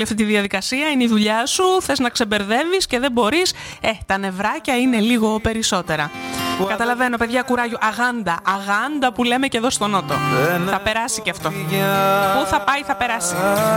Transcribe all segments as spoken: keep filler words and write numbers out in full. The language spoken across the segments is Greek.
αυτή τη διαδικασία, είναι η δουλειά σου, θες να ξεμπερδεύεις και δεν μπορείς. Ε, τα νευράκια είναι λίγο περισσότερα. Καταλαβαίνω, παιδιά, κουράγιο. Αγάντα, αγάντα που λέμε και εδώ στο Νότο. Θα περάσει και αυτό. Πού θα πάει, θα περάσει.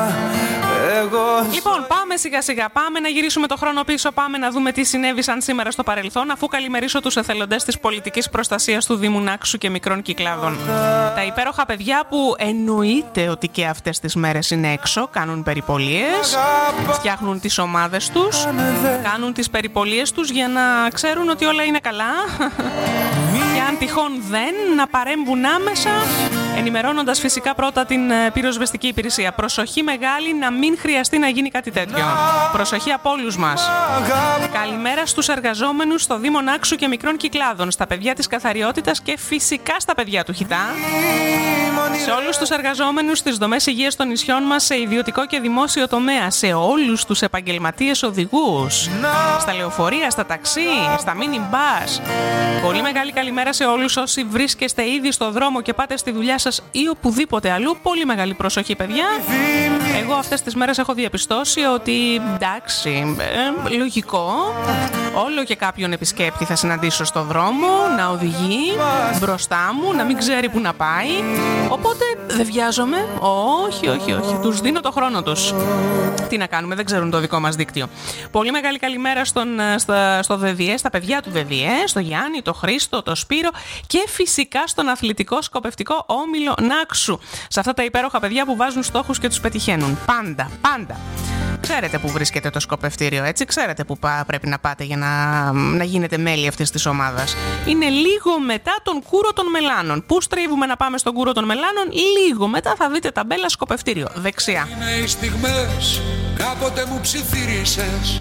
Λοιπόν, πάμε σιγά σιγά. Πάμε να γυρίσουμε το χρόνο πίσω. Πάμε να δούμε τι συνέβησαν σήμερα στο παρελθόν. Αφού καλημερίσω τους εθελοντές της πολιτικής προστασίας του Δήμου Νάξου και Μικρών Κυκλάδων. Τα υπέροχα παιδιά που εννοείται ότι και αυτές τις μέρες είναι έξω, κάνουν περιπολίες, φτιάχνουν τις ομάδες τους, κάνουν τις περιπολίες τους για να ξέρουν ότι όλα είναι καλά. Και αν τυχόν δεν, να παρέμβουν άμεσα, ενημερώνοντας φυσικά πρώτα την πυροσβεστική υπηρεσία. Προσοχή μεγάλη να μην χρειαστεί να γίνει κάτι τέτοιο. Προσοχή από όλους μας. Καλημέρα στους εργαζόμενους στο Δήμο Νάξου και Μικρών Κυκλάδων, στα παιδιά της καθαριότητας και φυσικά στα παιδιά του Χιτά. Σε όλους τους εργαζόμενους στις δομές υγείας των νησιών μας, σε ιδιωτικό και δημόσιο τομέα, σε όλους τους επαγγελματίες οδηγούς, στα λεωφορεία, στα ταξί, στα μίνι μπας. Πολύ μεγάλη καλημέρα σε όλους όσοι βρίσκεστε ήδη στο δρόμο και πάτε στη δουλειά σας ή οπουδήποτε αλλού. Πολύ μεγάλη προσοχή, παιδιά. Εγώ αυτές τις μέρες έχω διαπιστώσει ότι εντάξει, ε, λογικό, όλο και κάποιον επισκέπτη θα συναντήσω στο δρόμο να οδηγεί μπροστά μου, να μην ξέρει που να πάει. Οπότε δεν βιάζομαι. Όχι, όχι, όχι. Τους δίνω το χρόνο τους. Τι να κάνουμε, δεν ξέρουν το δικό μας δίκτυο. Πολύ μεγάλη καλημέρα στον, στα, στο ΔΔΕ, στα παιδιά του ΔΔΕ, στο Γιάννη, το Χρήστο, το Σπύρο και φυσικά στον αθλητικό σκοπευτικό όμιλο Νάξου. Σε αυτά τα υπέροχα παιδιά που βάζουν στόχους και τους πετυχαίνουν. Πάντα, πάντα. Ξέρετε που βρίσκεται το σκοπευτήριο, έτσι. Ξέρετε που πρέπει να πάτε για να, να γίνετε μέλη αυτής της ομάδας. Είναι λίγο μετά τον Κούρο των Μελάνων. Πού στρίβουμε να πάμε στον Κούρο των Μελάνων? Λίγο μετά θα δείτε ταμπέλα σκοπευτήριο, δεξιά. Είναι οι στιγμές, κάποτε μου ψιθύρισες.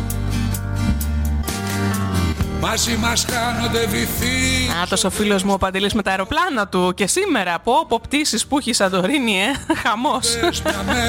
Μαζί μας χάνονται βυθοί. Άτος ο φίλος μου ο Παντελής με τα αεροπλάνα του. Και σήμερα από από πτήσεις που έχει η Σαντορίνη, ε, χαμός.